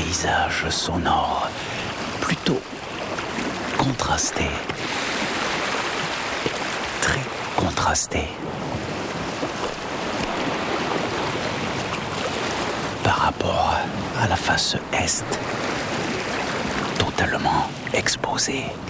paysage sonore plutôt contrasté. Très contrasté. Par rapport à la face est, totalement exposée.